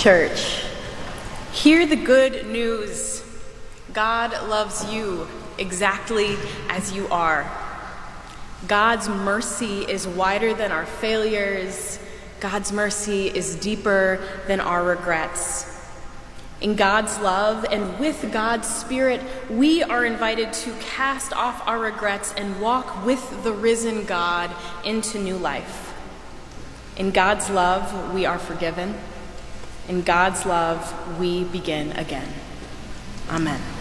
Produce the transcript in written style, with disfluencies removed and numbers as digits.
Church, hear the good news. God loves you exactly as you are. God's mercy is wider than our failures. God's mercy is deeper than our regrets. In God's love and with God's Spirit, we are invited to cast off our regrets and walk with the risen God into new life. In God's love, we are forgiven. In God's love, we begin again. Amen.